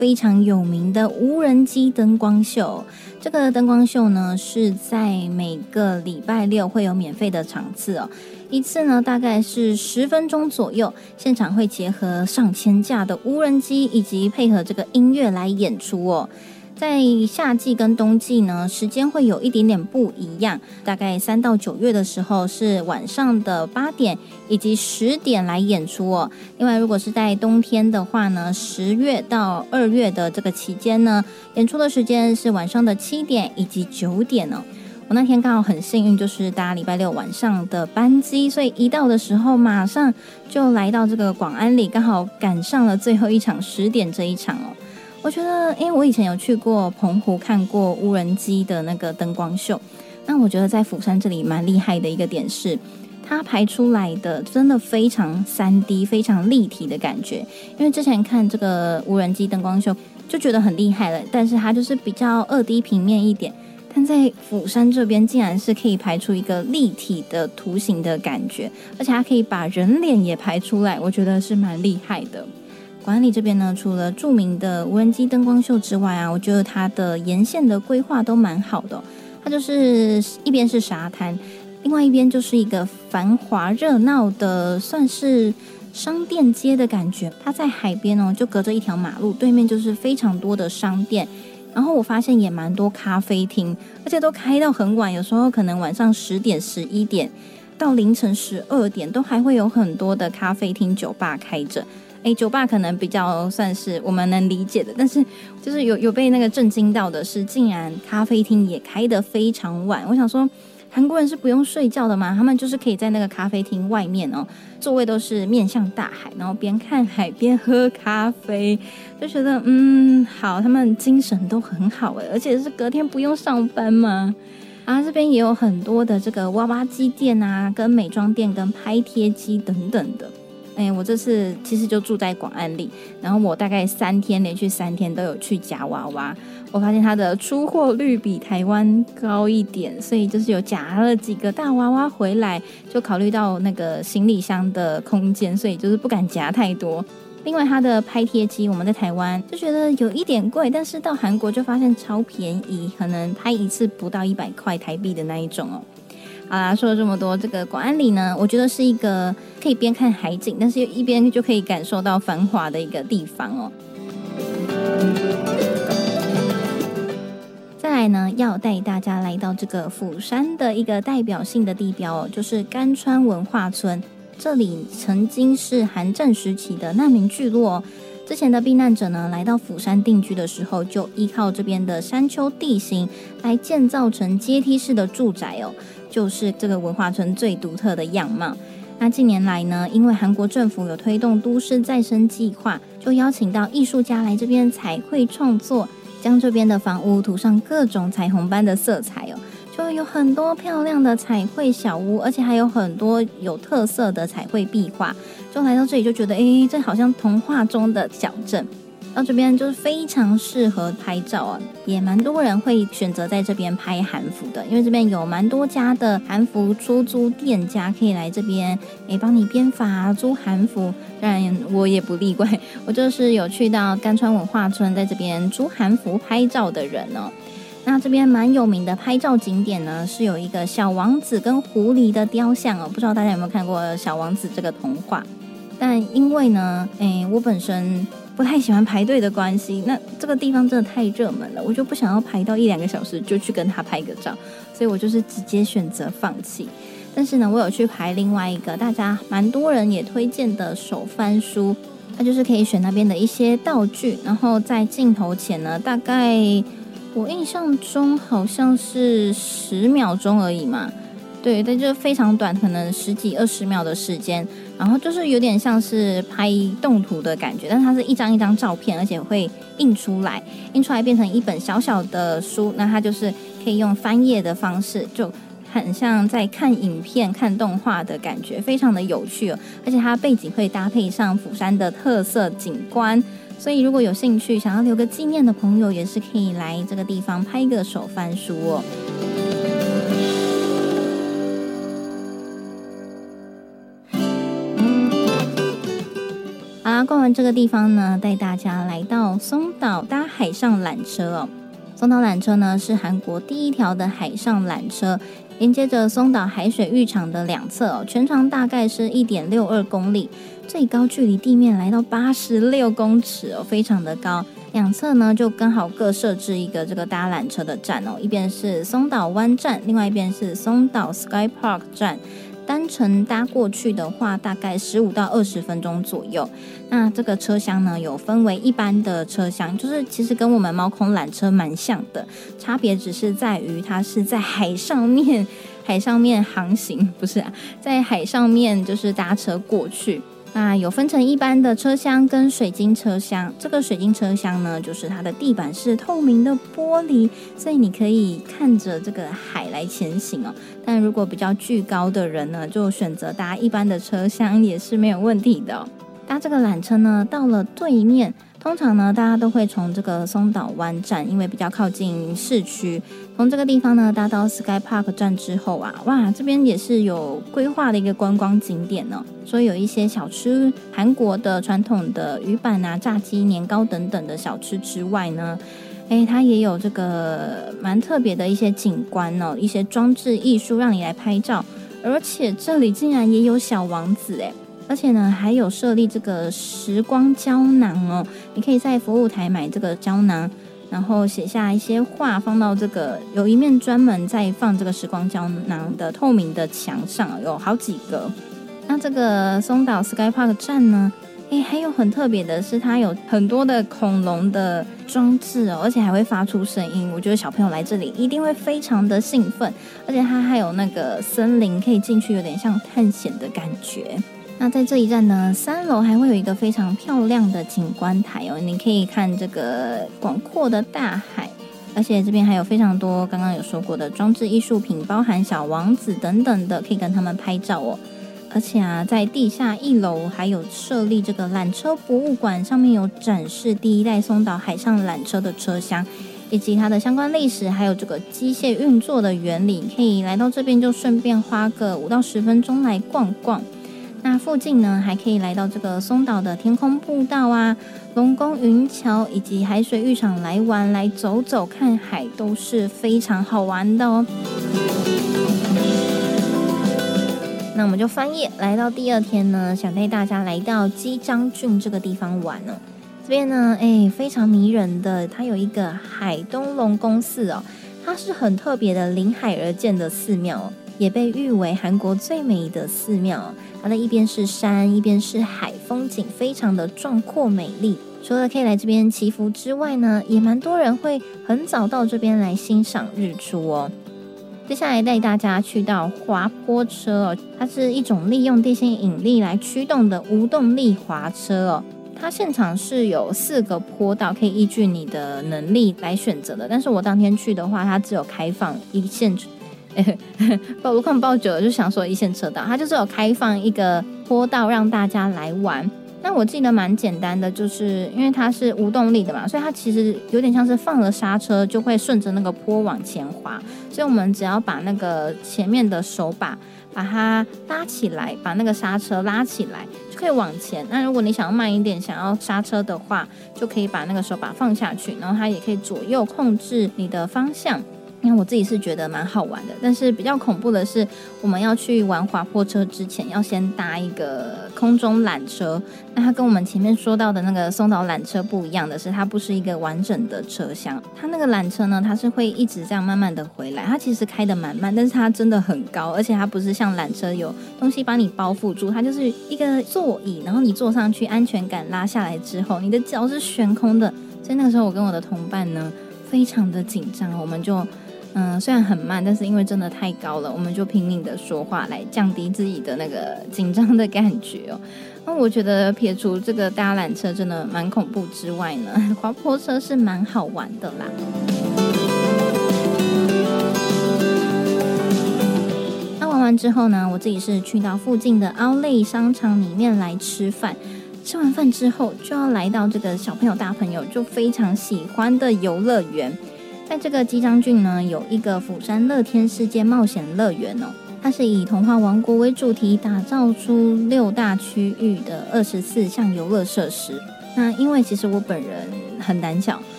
非常有名的无人机灯光秀。这个灯光秀呢是在每个礼拜六会有免费的场次哦，一次呢大概是10分钟左右，现场会结合上千架的无人机以及配合这个音乐来演出哦。在夏季跟冬季呢，时间会有一点点不一样。大概3到9月的时候是晚上的8点以及10点来演出哦。另外，如果是在冬天的话呢，10月到2月的这个期间呢，演出的时间是晚上的7点以及9点哦。我那天刚好很幸运，就是搭礼拜六晚上的班机，所以一到的时候马上就来到这个广安里，刚好赶上了最后一场10点这一场哦。我觉得，因为我以前有去过澎湖看过无人机的那个灯光秀，那我觉得在釜山这里蛮厉害的一个点是，它排出来的真的非常3D， 非常立体的感觉。因为之前看这个无人机灯光秀就觉得很厉害了，但是它就是比较2D 平面一点，但在釜山这边竟然是可以排出一个立体的图形的感觉，而且它可以把人脸也排出来，我觉得是蛮厉害的。广安里这边呢，除了著名的无人机灯光秀之外啊，我觉得它的沿线的规划都蛮好的哦。它就是一边是沙滩，另外一边就是一个繁华热闹的，算是商店街的感觉。它在海边哦，就隔着一条马路，对面就是非常多的商店。然后我发现也蛮多咖啡厅，而且都开到很晚，有时候可能晚上10点、11点到凌晨12点，都还会有很多的咖啡厅、酒吧开着。酒吧可能比较算是我们能理解的，但是就是有被那个震惊到的是，竟然咖啡厅也开得非常晚。我想说，韩国人是不用睡觉的吗？他们就是可以在那个咖啡厅外面哦，座位都是面向大海，然后边看海边喝咖啡，就觉得好，他们精神都很好而且是隔天不用上班嘛。这边也有很多的这个娃娃机店啊，跟美妆店、跟拍贴机等等的。我这次其实就住在广安里，然后我大概连续3天都有去夹娃娃。我发现它的出货率比台湾高一点，所以就是有夹了几个大娃娃回来，就考虑到那个行李箱的空间，所以就是不敢夹太多。另外它的拍贴机我们在台湾就觉得有一点贵，但是到韩国就发现超便宜，可能拍一次不到100块台币的那一种哦。好啦，说了这么多，这个广安里呢，我觉得是一个可以边看海景，但是一边就可以感受到繁华的一个地方哦。再来呢，要带大家来到这个釜山的一个代表性的地标哦，就是甘川文化村。这里曾经是韩战时期的难民聚落哦。之前的避难者呢，来到釜山定居的时候，就依靠这边的山丘地形来建造成阶梯式的住宅哦，就是这个文化村最独特的样貌。那近年来呢，因为韩国政府有推动都市再生计划，就邀请到艺术家来这边彩绘创作，将这边的房屋涂上各种彩虹般的色彩哦，就有很多漂亮的彩绘小屋，而且还有很多有特色的彩绘壁画。就来到这里就觉得，这好像童话中的小镇。到这边就是非常适合拍照啊，也蛮多人会选择在这边拍韩服的，因为这边有蛮多家的韩服出租店家可以来这边帮你编发租韩服。当然我也不例外，我就是有去到甘川文化村，在这边租韩服拍照的人哦。那这边蛮有名的拍照景点呢，是有一个小王子跟狐狸的雕像哦，不知道大家有没有看过小王子这个童话。但因为呢我本身不太喜欢排队的关系，那这个地方真的太热门了，我就不想要排到1-2个小时就去跟他拍个照，所以我就是直接选择放弃。但是呢，我有去排另外一个大家蛮多人也推荐的手翻书，它就是可以选那边的一些道具，然后在镜头前呢，大概我印象中好像是10秒钟而已嘛，对，但就非常短，可能10几20秒的时间，然后就是有点像是拍动图的感觉，但是它是一张一张照片，而且会印出来变成一本小小的书，那它就是可以用翻页的方式，就很像在看影片看动画的感觉，非常的有趣哦，而且它背景会搭配上釜山的特色景观，所以如果有兴趣想要留个纪念的朋友，也是可以来这个地方拍个手翻书哦。好啦， 啦，逛完这个地方呢，带大家来到松岛搭海上缆车哦。松岛缆车呢是韩国第一条的海上缆车，连接着松岛海水浴场的两侧哦，全长大概是 1.62 公里，最高距离地面来到86公尺哦，非常的高。两侧呢就刚好各设置一个这个搭缆车的站哦，一边是松岛湾站，另外一边是松岛 Sky Park 站。单程搭过去的话，大概15到20分钟左右。那这个车厢呢，有分为一般的车厢，就是其实跟我们猫空缆车蛮像的，差别只是在于它是在海上面航行，不是啊，在海上面就是搭车过去。那有分成一般的车厢跟水晶车厢，这个水晶车厢呢，就是它的地板是透明的玻璃，所以你可以看着这个海来前行哦。但如果比较巨高的人呢，就选择搭一般的车厢也是没有问题的哦。搭这个缆车呢，到了对面，通常呢，大家都会从这个松岛湾站，因为比较靠近市区，从这个地方呢搭到 Sky Park 站之后啊，哇，这边也是有规划的一个观光景点呢。所以有一些小吃，韩国的传统的鱼板啊、炸鸡、年糕等等的小吃之外呢，它也有这个蛮特别的一些景观哦，一些装置艺术让你来拍照，而且这里竟然也有小王子而且呢，还有设立这个时光胶囊哦，你可以在服务台买这个胶囊，然后写下一些话，放到这个有一面专门在放这个时光胶囊的透明的墙上，有好几个。那这个松岛 Sky Park 站呢，还有很特别的是，它有很多的恐龙的装置哦，而且还会发出声音。我觉得小朋友来这里一定会非常的兴奋，而且它还有那个森林可以进去，有点像探险的感觉。那在这一站呢，3楼还会有一个非常漂亮的景观台哦，你可以看这个广阔的大海，而且这边还有非常多刚刚有说过的装置艺术品，包含小王子等等的，可以跟他们拍照哦。而且啊，在地下1楼还有设立这个缆车博物馆，上面有展示第一代松岛海上缆车的车厢，以及它的相关历史，还有这个机械运作的原理，可以来到这边就顺便花个5到10分钟来逛逛。那附近呢，还可以来到这个松岛的天空步道啊、龙宫云桥以及海水浴场来玩，来走走看海，都是非常好玩的哦。那我们就翻页来到第2天呢，想带大家来到基章郡这个地方玩哦。这边呢，非常迷人的，它有一个海东龙宫寺哦，它是很特别的临海而建的寺庙哦，也被誉为韩国最美的寺庙哦。它的一边是山，一边是海，风景非常的壮阔美丽。除了可以来这边祈福之外呢，也蛮多人会很早到这边来欣赏日出哦。接下来带大家去到滑坡车哦，它是一种利用地心引力来驱动的无动力滑车哦。它现场是有4个坡道，可以依据你的能力来选择的。但是我当天去的话，它只有开放一线，路况报久了就想说一线车道，它就是有开放一个坡道让大家来玩。那我记得蛮简单的，就是因为它是无动力的嘛，所以它其实有点像是放了刹车就会顺着那个坡往前滑，所以我们只要把那个前面的手把把它拉起来，把那个刹车拉起来就可以往前。那如果你想要慢一点，想要刹车的话，就可以把那个手把放下去，然后它也可以左右控制你的方向。因为我自己是觉得蛮好玩的，但是比较恐怖的是，我们要去玩滑坡车之前，要先搭一个空中缆车。那它跟我们前面说到的那个松岛缆车不一样的是，它不是一个完整的车厢。它那个缆车呢，它是会一直这样慢慢的回来。它其实开得蛮慢，但是它真的很高，而且它不是像缆车有东西把你包覆住，它就是一个座椅，然后你坐上去，安全感拉下来之后，你的脚是悬空的。所以那个时候我跟我的同伴呢，非常的紧张，我们就虽然很慢，但是因为真的太高了，我们就拼命的说话来降低自己的那个紧张的感觉哦。那我觉得撇除这个搭缆车真的蛮恐怖之外呢，滑坡车是蛮好玩的啦。那玩完之后呢，我自己是去到附近的Outlet商场里面来吃饭。吃完饭之后就要来到这个小朋友大朋友就非常喜欢的游乐园。在这个基章郡呢，有一个釜山乐天世界冒险乐园哦。 它是以童话王国为主题，打造出6大区域的24项游乐设施。那因为其实我本人很胆小，